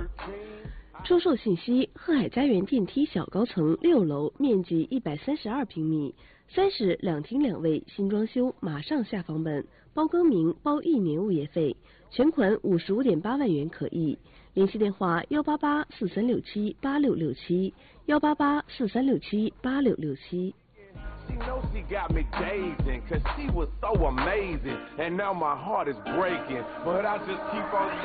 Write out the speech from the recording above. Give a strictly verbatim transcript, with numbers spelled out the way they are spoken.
出售信息：鹤海家园电梯小高层六楼，面积一百三十二平米，三室两厅两卫，新装修，马上下房本，包更名，包一年物业费，全款五十五点八万元可以。联系电话：幺八八四三六七八六六七，幺八八四三六七八六六七。 She knows she got me dazing, cause she was so amazing, and now my heart is breaking, but I just keep on